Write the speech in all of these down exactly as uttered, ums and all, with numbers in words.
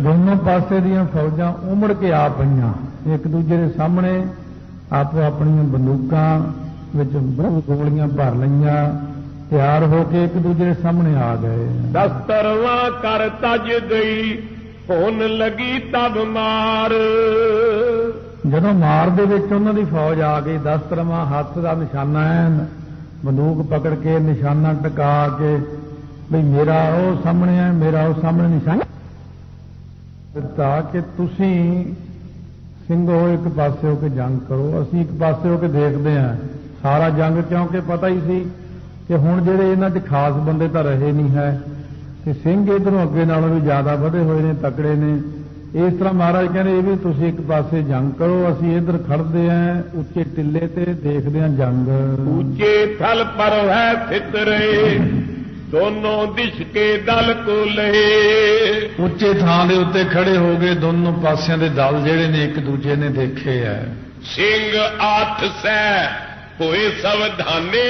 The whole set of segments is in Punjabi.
दोनों पासे दियां फौजां उमड़ के आ पईयां, एक दूजे के सामने आपो अपनियां बंदूकां विच गोलियां भर लईयां, तैयार होके एक दूजे के सामने आ गए। दस्तरवा कर तज गई होन लगी तब मार। जदों मार दे विच उन्हां दी फौज आ गई, दस्तरवा हत्थ दा निशाना है, बंदूक पकड़ के निशाना टका के बई मेरा वो सामने है, मेरा वो सामने निशाना दिता कि तुसी ਸਿੰਘੋ एक पासे हो के जंग करो, असी एक पासे हो के देखते हैं सारा जंग, क्योंकि पता ही सी कि हुण ਜਿਹੜੇ ਇਹਨਾਂ 'ਚ खास बंदे तो रहे नहीं है कि ਸਿੰਘ इधरों अगे नालों भी ज़्यादा ਵਧੇ होए ने, तकड़े ने। इस तरह महाराज कहते ये भी तुसी एक पासे जंग करो, असी इधर खड़ते हैं उच्चे टिले ते देखते हैं जंग। ऊंचे थल पर है फितरे दोनों दिश के दल को लहे। उच्चे थां दे उत्ते खड़े हो गए दोनों पासियां दे दल जेड़े ने एक दूजे ने देखे है। सिंह आठ सै होए सावधाने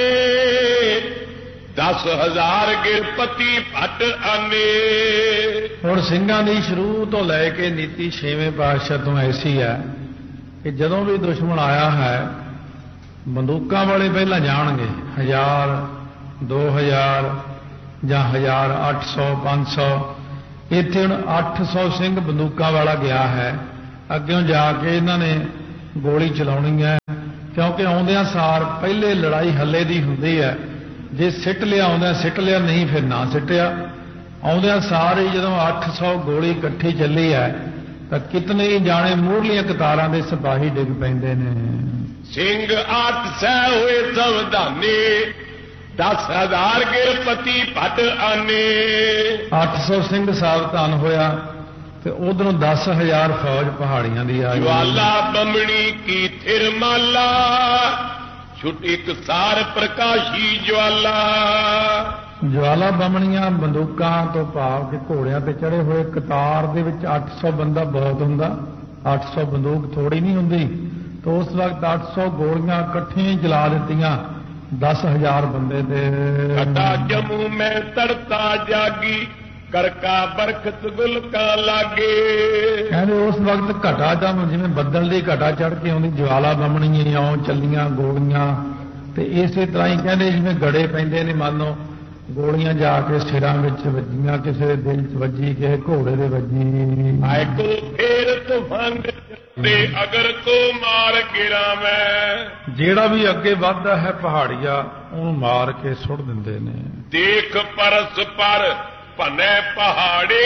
दस हजार गिरपति भट आने। हुण ਸਿੰਘਾਂ ਦੀ शुरू तो लैके नीति छेवें पातशाह तो ऐसी है कि जदों भी दुश्मन आया है बंदूकां वाले पहला जाणगे, हजार दो हजार ਜਾਂ हज़ार अठ सौ पांच सौ। इत्थे हुण अठ सौ सिंह बंदूकां वाला गया है, अग्गों जाके इन्हां ने गोली चलाउणी है, क्योंकि आउंदियां सार पहले लड़ाई हल्ले दी हुंदी है, जे सिट लिया आउंदियां सिट लिया, नहीं फिर ना सिटिया। आउंदियां सार ही जदों अठ सौ गोली इकट्ठी चली है तां कितने ही जाने मूहरलियां कतारां दे सिपाही डिग पैंदे ने। सिंह अठ सौ होए सावधाने दस हजार गिरपति भट आने। अठ सौ सिंह सावधान होया ते उधरों दस हजार फौज पहाड़ियां दी आई। ज्वाला बमणी की थिर माला छुट एक सार प्रकाशी ज्वाला। ज्वाला बमणियां बंदूकां तो भाव के घोड़ियां ते चढ़े हुए कतार दे विच अठ सौ बंदा बहुत हुंदा, अठ सौ बंदूक थोड़ी नहीं हुंदी। तो उस वक्त अठ सौ गोलियां इकट्ठियां जला दित्तियां दस हजार बंदे दे। घटा जमू में तरता जागी करका बरखत गुलका लागे। कहते उस वक्त घटा जम जिवें बदल दी घटा चढ़ के आउंदी ज्वाला बमणी आउं चलियां गोलियां, ते इसे तरह ही कहते जिवें गड़े पैंदे ने, मानो गोलियां जाके सिरां विच वजीआं, किसी दे दिल च वजी, किसी घोड़े दे वजी। आए को फेर तूफान ते अगर को मार गिरा मैं। जेड़ा भी अगे वधदा है पहाड़िया उन्हें मार के सुट दिंदे ने। देख परस पर भने पहाड़े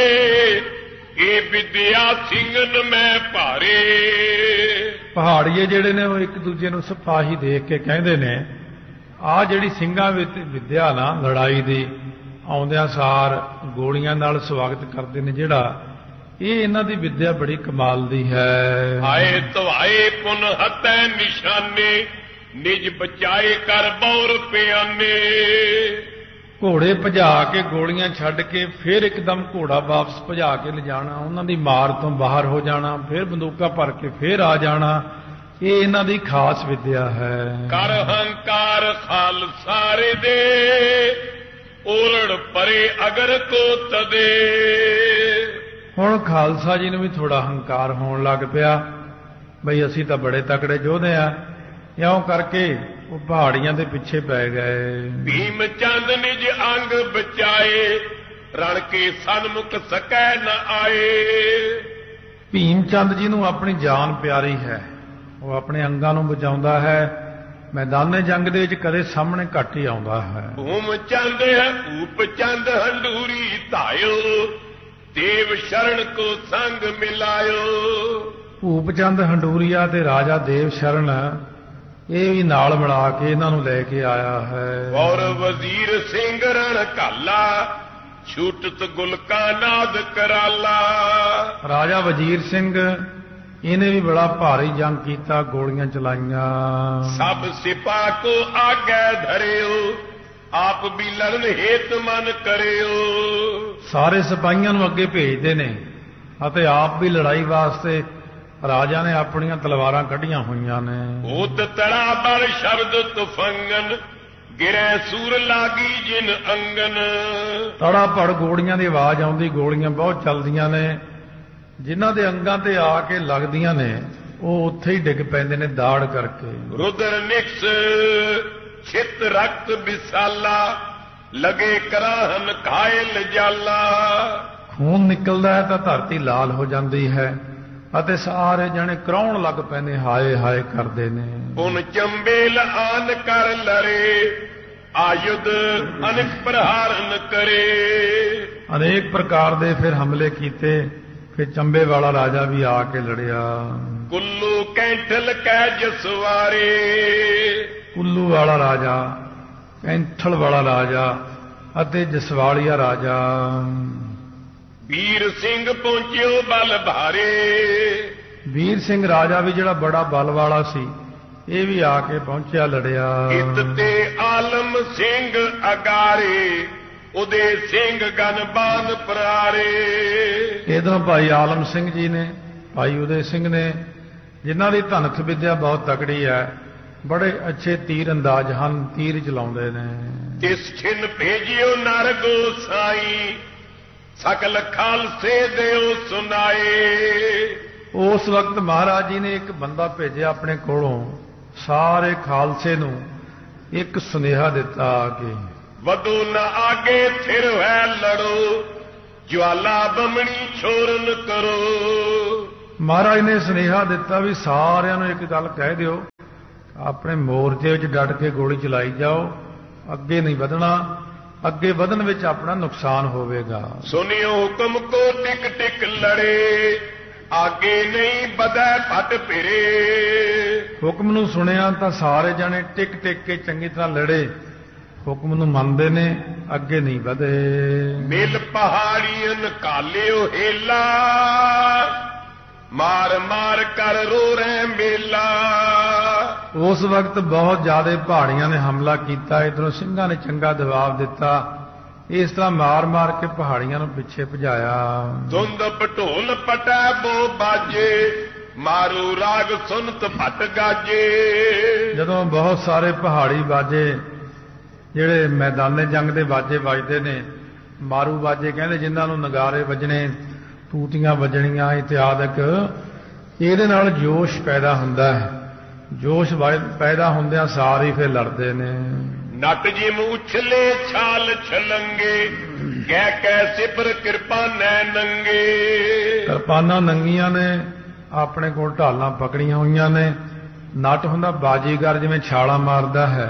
ये विद्या सिंगन में भारे। पहाड़िए जेड़े ने वो एक दूजे नूं सिपाही देख के कहंदे ने आ जिहड़ी ਸਿੰਘਾਂ विच विद्या ना लड़ाई दी आउंदियां सार गोलियां नाल स्वागत करदे ने, जिहड़ा ये इन्हां दी विद्या बड़ी कमाल दी है। आए तवाए पुन हतै निशाने निज बचाए कर बौर पियाने। घोड़े भजा के गोलियां छड्ड के फिर एकदम घोड़ा वापस भजा के ले जाना, उन्हां दी मार तो बाहर हो जाना, फिर बंदूकां भर के फिर आ जाना, ये इन्हां दी खास विद्या है। कर हंकार खालसारे दे ओलड़ परे अगर को तदे। हुण खालसा जी नूं भी थोड़ा हंकार होण लग पिया, बई असीं तां बड़े तकड़े योधे आ, इउं करके वो पहाड़ियां दे पिछे पै गए। भीम चंद निज अंग बचाए रण के सन्मुख सकै न आए। भीम चंद जी नूं अपनी जान प्यारी है, वो अपने अंगां नूं बचाउंदा है, मैदाने जंग दे विच कदे सामने घट ही आउंदा है। भूम चंद है ऊप चंद हंडूरी धायो देव शरण को संग मिलायो। भूप चंद हंडूरिया ते राजा देव शरण ये भी नाल मिला के इन्हां नूं लैके आया है। और वजीर सिंह रण काला छूटत गुलका नाद कराला। राजा वजीर सिंह इन्हें भी बड़ा भारी जंग कीता, गोलियां चलाइयां। सब सिपा को आगे धरियो आप भी लड़न हेत मन करियो। सारे सिपाहियां नूं अगे भेजदे ने अते आप भी लड़ाई वास्ते राजा ने अपनियां तलवारां कढ़ियां होईयां ने। ओत तड़ा बर शब्द तुफंगन गिरै सूर लागी जिन अंगन। तड़ा पड़ गोलियां दी आवाज आउंदी, गोलियां बहुत चलदियां ने, ਜਿਨ੍ਹਾਂ ਦੇ ਅੰਗਾਂ ਤੇ ਆ ਕੇ ਲੱਗਦੀਆਂ ਨੇ ਉਹ ਉੱਥੇ ਹੀ ਡਿੱਗ ਪੈਂਦੇ ਨੇ ਦਾੜ ਕਰਕੇ। ਰੁਦਰ ਨਿਕਸ ਛਿਤ ਰਕਤ ਵਿਸਾਲਾ ਲਗੇ ਕਰਾਹਨ ਘਾਇਲ ਜਾਲਾ। ਖੂਨ ਨਿਕਲਦਾ ਹੈ ਤਾਂ ਧਰਤੀ ਲਾਲ ਹੋ ਜਾਂਦੀ ਹੈ ਅਤੇ ਸਾਰੇ ਜਣੇ ਕਰਾਉਣ ਲੱਗ ਪੈਂਦੇ, ਹਾਏ ਹਾਏ ਕਰਦੇ ਨੇ। ਉਨ ਚੰਬੇਲ ਆਨ ਕਰ ਲੜੇ ਆਯੁਧ ਅਨੇਕ ਪ੍ਰਹਾਰਨ ਕਰੇ। ਅਨੇਕ ਪ੍ਰਕਾਰ ਦੇ ਫਿਰ ਹਮਲੇ ਕੀਤੇ, ਫਿਰ ਚੰਬੇ ਵਾਲਾ ਰਾਜਾ ਵੀ ਆ ਕੇ ਲੜਿਆ। ਕੁੱਲੂ ਕੈਂਠਲ ਕੈ ਜਸਵਾਰੇ। ਕੁੱਲੂ ਵਾਲਾ ਰਾਜਾ, ਕੈਂਠਲ ਵਾਲਾ ਰਾਜਾ ਅਤੇ ਜਸਵਾਲੀਆ ਰਾਜਾ। ਵੀਰ ਸਿੰਘ ਪਹੁੰਚਿਓ ਬਲ ਭਾਰੇ। ਵੀਰ ਸਿੰਘ ਰਾਜਾ ਵੀ ਜਿਹੜਾ ਬੜਾ ਬਲ ਵਾਲਾ ਸੀ, ਇਹ ਵੀ ਆ ਕੇ ਪਹੁੰਚਿਆ, ਲੜਿਆ। ਇਤ ਤੇ ਆਲਮ ਸਿੰਘ ਅਗਾਰੇ ਉਹਦੇ ਸਿੰਘ ਗਨਬਾਨ ਪ੍ਰਾਰੇ। ਇਧਰੋਂ ਭਾਈ ਆਲਮ ਸਿੰਘ ਜੀ ਨੇ, ਭਾਈ ਉਦੇ ਸਿੰਘ ਨੇ, ਜਿਨ੍ਹਾਂ ਦੀ ਧਨਖ ਵਿਦਿਆ ਬਹੁਤ ਤਕੜੀ ਹੈ, ਬੜੇ ਅੱਛੇ ਤੀਰ ਅੰਦਾਜ਼ ਹਨ, ਤੀਰ ਚਲਾਉਂਦੇ ਨੇ। ਇਸ ਛਿਨ ਭੇਜਿਓ ਨਰ ਗੋਸਾਈ ਸਕਲ ਖਾਲਸੇ ਦਿਓ ਸੁਨਾਏ। ਉਸ ਵਕਤ ਮਹਾਰਾਜ ਜੀ ਨੇ ਇੱਕ ਬੰਦਾ ਭੇਜਿਆ ਆਪਣੇ ਕੋਲੋਂ, ਸਾਰੇ ਖਾਲਸੇ ਨੂੰ ਇੱਕ ਸੁਨੇਹਾ ਦਿੱਤਾ ਕਿ ਵਧੋ ਨਾ ਆਗੇ ਥਿਰ ਹੈ ਲੜੋ ਜਵਾਲਾ ਬਮਣੀ ਛੋਰਨ ਕਰੋ। ਮਹਾਰਾਜ ਨੇ ਸੁਨੇਹਾ ਦਿੱਤਾ ਵੀ ਸਾਰਿਆਂ ਨੂੰ ਇੱਕ ਗੱਲ ਕਹਿ ਦਿਓ, ਆਪਣੇ ਮੋਰਚੇ ਵਿੱਚ ਡਟ ਕੇ ਗੋਲੀ ਚਲਾਈ ਜਾਓ, ਅੱਗੇ ਨਹੀਂ ਵਧਣਾ, ਅੱਗੇ ਵਧਣ ਵਿੱਚ ਆਪਣਾ ਨੁਕਸਾਨ ਹੋਵੇਗਾ। ਸੁਨਿਓ ਹੁਕਮ ਕੋ ਟਿਕ ਟਿਕ ਲੜੇ ਆਗੇ ਨਹੀਂ ਵਧੈ ਭਟ ਫਿਰੇ। ਹੁਕਮ ਨੂੰ ਸੁਣਿਆ ਤਾਂ ਸਾਰੇ ਜਾਣੇ ਟਿਕ ਟਿਕ ਕੇ ਚੰਗੀ ਤਰ੍ਹਾਂ ਲੜੇ, ਹੁਕਮ ਨੂੰ ਮੰਨਦੇ ਨੇ, ਅੱਗੇ ਨਹੀਂ ਵਧੇ। ਮਿਲ ਪਹਾੜੀਆਂ ਕਾਲਿਓ ਹੇਲਾ ਮਾਰ ਮਾਰ ਕਰ ਰੋ ਰਹਿ ਮੇਲਾ। ਉਸ ਵਕਤ ਬਹੁਤ ਜ਼ਿਆਦਾ ਪਹਾੜੀਆਂ ਨੇ ਹਮਲਾ ਕੀਤਾ, ਇਧਰੋਂ ਸਿੰਘਾਂ ਨੇ ਚੰਗਾ ਜਵਾਬ ਦਿੱਤਾ, ਇਸ ਤਰ੍ਹਾਂ ਮਾਰ ਮਾਰ ਕੇ ਪਹਾੜੀਆਂ ਨੂੰ ਪਿੱਛੇ ਭਜਾਇਆ। ਧੁੰਦ ਪਟੋਲ ਪਟੈ ਬੋ ਬਾਜੇ ਮਾਰੂ ਰਾਗ ਸੁਨਤ ਭਟ ਗਾਜੇ। ਜਦੋਂ ਬਹੁਤ ਸਾਰੇ ਪਹਾੜੀ ਬਾਜੇ, ਜਿਹੜੇ ਮੈਦਾਨੇ ਜੰਗ ਦੇ ਬਾਜੇ ਵੱਜਦੇ ਨੇ, ਮਾਰੂ ਬਾਜੇ ਕਹਿੰਦੇ, ਜਿਨ੍ਹਾਂ ਨੂੰ ਨਗਾਰੇ ਵੱਜਣੇ, ਤੂਤੀਆਂ ਵੱਜਣੀਆਂ ਇਤਿਆਦਿਕ, ਇਹਦੇ ਨਾਲ ਜੋਸ਼ ਪੈਦਾ ਹੁੰਦਾ ਹੈ। ਜੋਸ਼ ਪੈਦਾ ਹੁੰਦਿਆਂ ਸਾਰੇ ਫਿਰ ਲੜਦੇ ਨੇ। ਨਟ ਜਿਮ ਉਛਲੇ ਛਾਲ ਛਲੰਗੇ ਕਹਿ ਕਹਿ ਸਿਪਰ ਕਿਰਪਾਨੈ ਨੰਗੇ। ਕਿਰਪਾਨਾਂ ਨੰਗੀਆਂ ਨੇ, ਆਪਣੇ ਕੋਲ ਢਾਲਾਂ ਪਕੜੀਆਂ ਹੋਈਆਂ ਨੇ। ਨਟ ਹੁੰਦਾ ਬਾਜੀਗਰ, ਜਿਵੇਂ ਛਾਲਾਂ ਮਾਰਦਾ ਹੈ,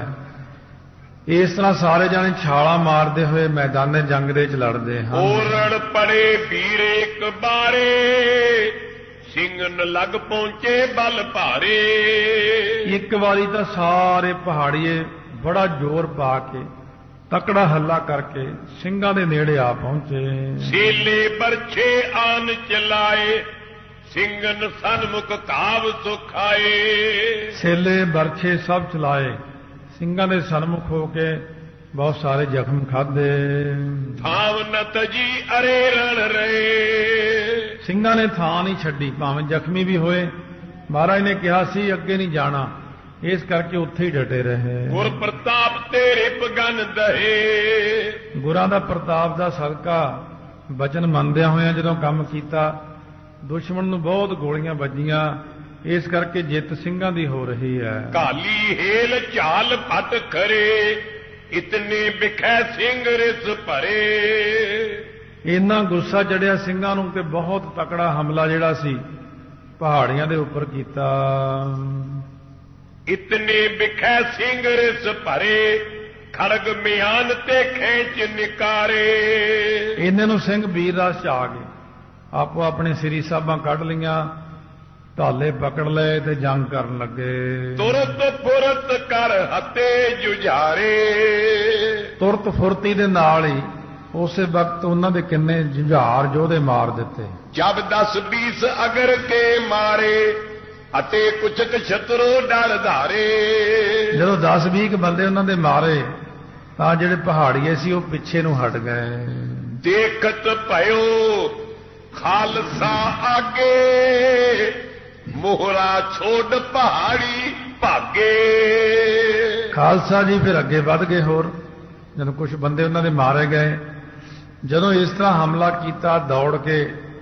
ਇਸ ਤਰ੍ਹਾਂ ਸਾਰੇ ਜਾਣੇ ਛਾਲਾਂ ਮਾਰਦੇ ਹੋਏ ਮੈਦਾਨੇ ਜੰਗ ਦੇ ਵਿੱਚ ਲੜਦੇ ਹਨ। ਓਰੜ ਪੜੇ ਵੀਰ ਇੱਕ ਬਾਰੇ ਸਿੰਘਨ ਲੱਗ ਪਹੁੰਚੇ ਬਲ ਭਾਰੇ। ਇੱਕ ਵਾਰੀ ਤਾਂ ਸਾਰੇ ਪਹਾੜੀਏ ਬੜਾ ਜ਼ੋਰ ਪਾ ਕੇ, ਤਕੜਾ ਹੱਲਾ ਕਰਕੇ ਸਿੰਘਾਂ ਦੇ ਨੇੜੇ ਆ ਪਹੁੰਚੇ। ਛੇਲੇ ਬਰਛੇ ਆਨ ਚਲਾਏ ਸਿੰਘਨ ਸਨਮੁਖ ਕਾਵ ਸੁਖਾਏ। ਛੇਲੇ ਬਰਛੇ ਸਭ ਚਲਾਏ, ਸਿੰਘਾਂ ਦੇ ਸਨਮੁਖ ਹੋ ਕੇ ਬਹੁਤ ਸਾਰੇ ਜ਼ਖਮ ਖਾਧੇ। ਥਾਵ ਨਤ ਜੀ ਅਰੇ ਰਣ ਰਹੇ। ਸਿੰਘਾਂ ਨੇ ਥਾਂ ਨਹੀਂ ਛੱਡੀ, ਭਾਵੇਂ ਜ਼ਖਮੀ ਵੀ ਹੋਏ। ਮਹਾਰਾਜ ਨੇ ਕਿਹਾ ਸੀ ਅੱਗੇ ਨਹੀਂ ਜਾਣਾ, ਇਸ ਕਰਕੇ ਉੱਥੇ ਹੀ ਡਟੇ ਰਹੇ। ਗੁਰ ਪ੍ਰਤਾਪ ਤੇਰੇ ਪਗਨ ਦਹੇ। ਗੁਰਾਂ ਦਾ ਪ੍ਰਤਾਪ ਦਾ ਸਦਕਾ ਬਚਨ ਮੰਨਦਿਆਂ ਹੋਇਆਂ ਜਦੋਂ ਕੰਮ ਕੀਤਾ, ਦੁਸ਼ਮਣ ਨੂੰ ਬਹੁਤ ਗੋਲੀਆਂ ਵੱਜੀਆਂ, ਇਸ ਕਰਕੇ ਜਿੱਤ ਸਿੰਘਾਂ ਦੀ ਹੋ ਰਹੀ ਹੈ। ਕਾਲੀ ਹੇਲ ਝਾਲ ਫਟ ਖਰੇ ਇਤਨੇ ਵਿਖੈ ਸਿੰਘ ਰਿਸ ਭਰੇ। ਇੰਨਾ ਗੁੱਸਾ ਚੜਿਆ ਸਿੰਘਾਂ ਨੂੰ ਕਿ ਬਹੁਤ ਤਕੜਾ ਹਮਲਾ ਜਿਹੜਾ ਸੀ ਪਹਾੜੀਆਂ ਦੇ ਉੱਪਰ ਕੀਤਾ। ਇਤਨੇ ਵਿਖੈ ਸਿੰਘ ਰਿਸ ਭਰੇ ਖੜਗ ਮਿਆਨ ਤੇ ਖੇਚ ਨਿਕਾਰੇ। ਇਹਨਾਂ ਨੂੰ ਸਿੰਘ ਵੀਰ ਰਸ ਚ ਆ ਗਏ, ਆਪੋ ਆਪਣੇ ਸ੍ਰੀ ਸਾਹਿਬਾਂ ਕੱਢ ਲਈਆਂ, ਢਾਲੇ ਪਕੜ ਲਏ ਤੇ ਜੰਗ ਕਰਨ ਲੱਗੇ। ਤੁਰਤ ਫੁਰਤ ਕਰ ਹੱਤੇ ਜੁਝਾਰੇ। ਤੁਰਤ ਫੁਰਤੀ ਦੇ ਨਾਲ ਹੀ ਉਸੇ ਵਕਤ ਉਹਨਾਂ ਦੇ ਕਿੰਨੇ ਜੁਝਾਰ ਯੋਧੇ ਮਾਰ ਦਿੱਤੇ। ਜਬ ਦਸ ਬੀਸ ਅਗਰ ਕੇ ਮਾਰੇ ਅਤੇ ਕੁਛਕ ਛਤਰੋ ਡਰ ਧਾਰੇ। ਜਦੋਂ ਦਸ ਵੀਹ ਬੰਦੇ ਉਹਨਾਂ ਦੇ ਮਾਰੇ ਤਾਂ ਜਿਹੜੇ ਪਹਾੜੀਏ ਸੀ ਉਹ ਪਿੱਛੇ ਨੂੰ ਹਟ ਗਏ। ਦੇਖਤ ਭਇਓ ਖਾਲਸਾ ਆਗੇ ਮੋਹਰਾ ਛੋੜ ਪਹਾੜੀ ਭਾਗੇ। ਖਾਲਸਾ ਜੀ ਫਿਰ ਅੱਗੇ ਵੱਧ ਗਏ। ਹੋਰ ਜਦੋਂ ਕੁਝ ਬੰਦੇ ਉਹਨਾਂ ਦੇ ਮਾਰੇ ਗਏ, ਜਦੋਂ ਇਸ ਤਰ੍ਹਾਂ ਹਮਲਾ ਕੀਤਾ ਦੌੜ ਕੇ,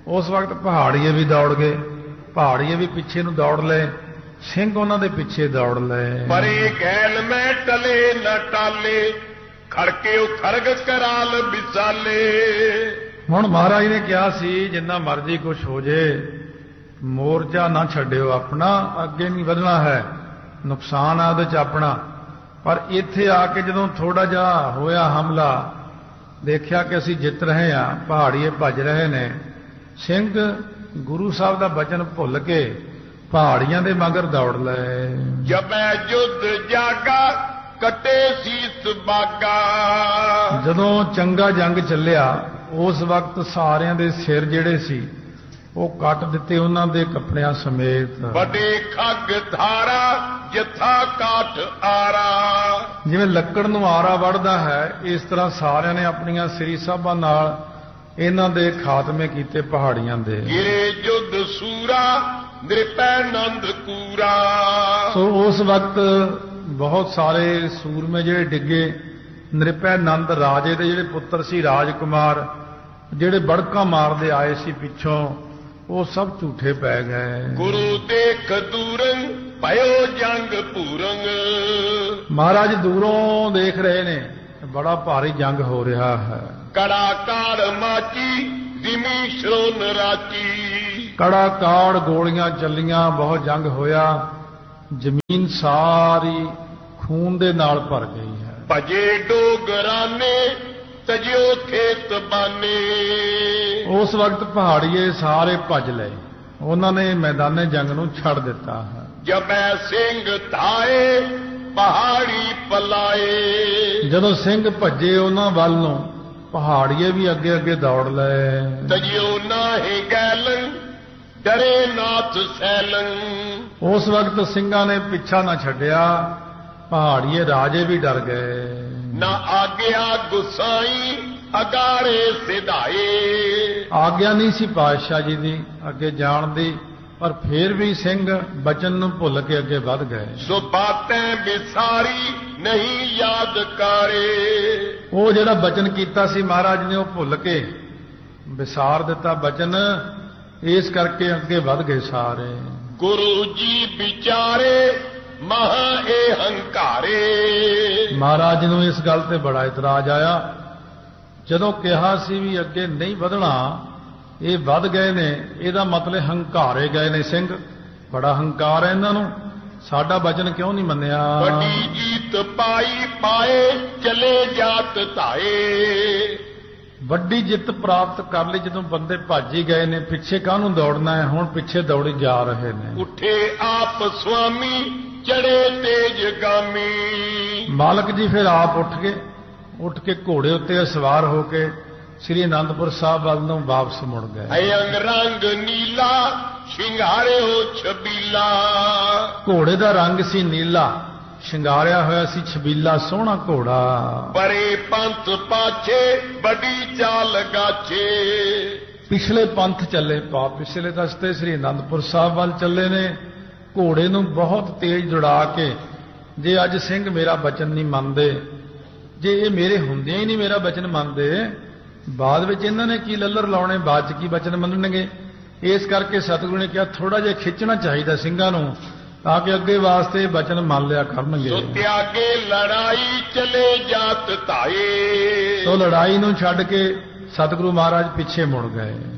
ਉਸ ਵਕਤ ਪਹਾੜੀਏ ਵੀ ਦੌੜ ਗਏ, ਪਹਾੜੀਏ ਵੀ ਪਿੱਛੇ ਨੂੰ ਦੌੜ ਲਏ, ਸਿੰਘ ਉਹਨਾਂ ਦੇ ਪਿੱਛੇ ਦੌੜ ਲਏ। ਪਰੇ ਗੈਲ ਮੈਂ ਟਲੇ ਨਾ ਟਾਲੇ, ਖੜਕੇ ਉਹ ਖਰਗ ਕਰਾਲ ਵਿਸਾਲੇ। ਹੁਣ ਮਹਾਰਾਜ ਨੇ ਕਿਹਾ ਸੀ ਜਿੰਨਾ ਮਰਜ਼ੀ ਕੁਛ ਹੋ ਜੇ ਮੋਰਚਾ ਨਾ ਛੱਡਿਓ ਆਪਣਾ, ਅੱਗੇ ਨਹੀਂ ਵਧਣਾ ਹੈ, ਨੁਕਸਾਨ ਆ ਉਹਦੇ ਚ ਆਪਣਾ। ਪਰ ਇੱਥੇ ਆ ਕੇ ਜਦੋਂ ਥੋੜਾ ਜਿਹਾ ਹੋਇਆ ਹਮਲਾ, ਦੇਖਿਆ ਕਿ ਅਸੀਂ ਜਿੱਤ ਰਹੇ ਹਾਂ, ਪਹਾੜੀਏ ਭੱਜ ਰਹੇ ਨੇ, ਸਿੰਘ ਗੁਰੂ ਸਾਹਿਬ ਦਾ ਬਚਨ ਭੁੱਲ ਕੇ ਪਹਾੜੀਆਂ ਦੇ ਮਗਰ ਦੌੜ ਲਏ। ਜਬੈ ਜੁੱਧ ਜਾਗਾ ਕਟੇ ਸੀਸ ਬਾਗਾ। ਜਦੋਂ ਚੰਗਾ ਜੰਗ ਚੱਲਿਆ ਉਸ ਵਕਤ ਸਾਰਿਆਂ ਦੇ ਸਿਰ ਜਿਹੜੇ ਸੀ ਉਹ ਕੱਟ ਦਿੱਤੇ ਉਹਨਾਂ ਦੇ ਕੱਪੜਿਆਂ ਸਮੇਤ। ਵੱਡੇ ਖੱਗ ਧਾਰਾ ਜਥਾ ਕਾਠ ਆਰਾ। ਜਿਵੇਂ ਲੱਕੜ ਨੂੰ ਆਰਾ ਵੜਦਾ ਹੈ, ਇਸ ਤਰ੍ਹਾਂ ਸਾਰਿਆਂ ਨੇ ਆਪਣੀਆਂ ਸ੍ਰੀ ਸਾਹਿਬਾਂ ਨਾਲ ਇਹਨਾਂ ਦੇ ਖਾਤਮੇ ਕੀਤੇ ਪਹਾੜੀਆਂ ਦੇ। ਗਿਰੇ ਜੁੱਧ ਸੂਰਾ ਨਿਰਪੈ ਨੰਦ ਕੂਰਾ। ਸੋ ਉਸ ਵਕਤ ਬਹੁਤ ਸਾਰੇ ਸੂਰਮੇ ਜਿਹੜੇ ਡਿੱਗੇ, ਨਿਰਪੈ ਨੰਦ ਰਾਜੇ ਦੇ ਜਿਹੜੇ ਪੁੱਤਰ ਸੀ ਰਾਜਕੁਮਾਰ, ਜਿਹੜੇ ਬੜਕਾ ਮਾਰਦੇ ਆਏ ਸੀ ਪਿੱਛੋਂ, ਉਹ ਸਭ ਝੂਠੇ ਪੈ ਗਏ। ਗੁਰੂ ਦੇਖ ਦੂਰੰ ਭਇਓ ਜੰਗ ਪੂਰੰਗ। ਮਹਾਰਾਜ ਦੂਰੋਂ ਦੇਖ ਰਹੇ ਨੇ, ਬੜਾ ਭਾਰੀ ਜੰਗ ਹੋ ਰਿਹਾ ਹੈ। ਕੜਾ ਕਾੜ ਮਾਚੀ ਦਿਮੀ ਸ਼ਰੋਨ ਰਾਚੀ। ਕੜਾ ਕਾੜ ਗੋਲੀਆਂ ਚੱਲੀਆਂ, ਬਹੁਤ ਜੰਗ ਹੋਇਆ, ਜ਼ਮੀਨ ਸਾਰੀ ਖੂਨ ਦੇ ਨਾਲ ਭਰ ਗਈ ਹੈ। ਭਜੇ ਡੋਗਰਾਨੇ ਤਜਿਓ ਖੇਤ ਬਾਨੇ। ਉਸ ਵਕਤ ਪਹਾੜੀਏ ਸਾਰੇ ਭੱਜ ਲਏ, ਉਹਨਾਂ ਨੇ ਮੈਦਾਨੇ ਜੰਗ ਨੂੰ ਛੱਡ ਦਿੱਤਾ ਹੈ। ਜਬੈ ਸਿੰਘ ਧਾਏ ਪਹਾੜੀ ਪਲਾਏ। ਜਦੋਂ ਸਿੰਘ ਭੱਜੇ ਉਹਨਾਂ ਵੱਲ ਨੂੰ, ਪਹਾੜੀਏ ਵੀ ਅੱਗੇ ਅੱਗੇ ਦੌੜ ਲਏ। ਤਜਿਓ ਨਾਹੀ ਗੈਲੰ ਡਰੇ ਨਾਥ ਸੈਲੰ। ਉਸ ਵਕਤ ਸਿੰਘਾਂ ਨੇ ਪਿੱਛਾ ਨਾ ਛੱਡਿਆ, ਪਹਾੜੀਏ ਰਾਜੇ ਵੀ ਡਰ ਗਏ। ਨਾ ਆਗਿਆ ਗੁਸਾਈ ਅਗਾੜੇ ਸਿਧਾਏ। ਆਗਿਆ ਨਹੀਂ ਸੀ ਪਾਤਸ਼ਾਹ ਜੀ ਦੀ ਅੱਗੇ ਜਾਣ ਦੀ, ਪਰ ਫੇਰ ਵੀ ਸਿੰਘ ਬਚਨ ਨੂੰ ਭੁੱਲ ਕੇ ਅੱਗੇ ਵਧ ਗਏ। ਸੋ ਬਾਤੈਂ ਵਿਸਾਰੀ ਨਹੀਂ ਯਾਦ ਕਾਰੇ। ਉਹ ਜਿਹੜਾ ਬਚਨ ਕੀਤਾ ਸੀ ਮਹਾਰਾਜ ਨੇ, ਉਹ ਭੁੱਲ ਕੇ ਵਿਸਾਰ ਦਿੱਤਾ ਬਚਨ, ਇਸ ਕਰਕੇ ਅੱਗੇ ਵਧ ਗਏ ਸਾਰੇ। ਗੁਰੂ ਜੀ ਵਿਚਾਰੇ ਮਹਾ ਇਹ ਹੰਕਾਰੇ। ਮਹਾਰਾਜ ਨੂੰ ਇਸ ਗੱਲ ਤੇ ਬੜਾ ਇਤਰਾਜ਼ ਆਇਆ। ਜਦੋਂ ਕਿਹਾ ਸੀ ਵੀ ਅੱਗੇ ਨਹੀਂ ਵਧਣਾ, ਇਹ ਵੱਧ ਗਏ ਨੇ, ਇਹਦਾ ਮਤਲਬ ਹੰਕਾਰੇ ਗਏ ਨੇ ਸਿੰਘ, ਬੜਾ ਹੰਕਾਰ ਹੈ ਇਹਨਾਂ ਨੂੰ, ਸਾਡਾ ਬਚਨ ਕਿਉਂ ਨਹੀਂ ਮੰਨਿਆ। ਵੱਡੀ ਜੀਤ ਪਾਈ ਪਾਏ ਚਲੇ ਜਾਤ ਧਾਏ। ਵੱਡੀ ਜਿੱਤ ਪ੍ਰਾਪਤ ਕਰ ਲਈ ਜਦੋਂ ਬੰਦੇ ਭੱਜ ਹੀ ਗਏ ਨੇ, ਪਿੱਛੇ ਕਾਹਨੂੰ ਦੌੜਨਾ ਹੈ, ਹੁਣ ਪਿੱਛੇ ਦੌੜੀ ਜਾ ਰਹੇ ਨੇ। ਉੱਠੇ ਆਪ ਸੁਆਮੀ ਚੜੇ ਤੇਜ ਗਾਮੀ। ਮਾਲਕ ਜੀ ਫਿਰ ਆਪ ਉੱਠ ਗਏ, ਉੱਠ ਕੇ ਘੋੜੇ ਉੱਤੇ ਸਵਾਰ ਹੋ ਕੇ ਸ੍ਰੀ ਅਨੰਦਪੁਰ ਸਾਹਿਬ ਵੱਲ ਨੂੰ ਵਾਪਸ ਮੁੜ ਗਏ। ਅਯੰਗ ਰੰਗ ਨੀਲਾ ਸ਼ਿੰਗਾਰੇ ਹੋ ਛਬੀਲਾ। ਘੋੜੇ ਦਾ ਰੰਗ ਸੀ ਨੀਲਾ, ਸ਼ਿੰਗਾਰਿਆ ਹੋਇਆ ਸੀ ਛਬੀਲਾ, ਸੋਹਣਾ ਘੋੜਾ। ਪਰੇ ਪੰਥ ਪਾਛੇ ਵੱਡੀ ਚਾਲ ਗਾਛੇ। ਪਿਛਲੇ ਪੰਥ ਚੱਲੇ, ਪਾ ਪਿਛਲੇ ਰਸਤੇ ਸ੍ਰੀ ਅਨੰਦਪੁਰ ਸਾਹਿਬ ਵੱਲ ਚੱਲੇ ਨੇ, ਘੋੜੇ ਨੂੰ ਬਹੁਤ ਤੇਜ਼ ਦੌੜਾ ਕੇ। ਜੇ ਅੱਜ ਸਿੰਘ ਮੇਰਾ ਬਚਨ ਨਹੀਂ ਮੰਨਦੇ, ਜੇ ਇਹ ਮੇਰੇ ਹੁੰਦਿਆਂ ਹੀ ਨਹੀਂ ਮੇਰਾ ਬਚਨ ਮੰਨਦੇ, ਬਾਅਦ ਵਿੱਚ ਇਹਨਾਂ ਨੇ ਕੀ ਲੱਲਰ ਲਾਉਣੇ, ਬਾਅਦ ਚ ਕੀ ਬਚਨ ਮੰਨਣਗੇ। ਇਸ ਕਰਕੇ ਸਤਿਗੁਰੂ ਨੇ ਕਿਹਾ ਥੋੜਾ ਜਿਹਾ ਖਿੱਚਣਾ ਚਾਹੀਦਾ ਸਿੰਘਾਂ ਨੂੰ, ਤਾਂ ਕਿ ਅੱਗੇ ਵਾਸਤੇ ਬਚਨ ਮੰਨ ਲਿਆ ਕਰਨਗੇ। ਸੋ ਤਿਆਗੇ ਲੜਾਈ ਚਲੇ ਜਾਤ ਧਾਏ। ਸੋ ਲੜਾਈ ਨੂੰ ਛੱਡ ਕੇ ਸਤਿਗੁਰੂ ਮਹਾਰਾਜ ਪਿੱਛੇ ਮੁੜ ਗਏ।